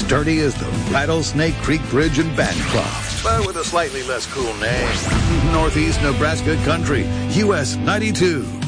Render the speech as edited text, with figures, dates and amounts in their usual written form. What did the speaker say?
sturdy as the Rattlesnake Creek Bridge in Bancroft, but with a slightly less cool name. Northeast Nebraska Country, US 92.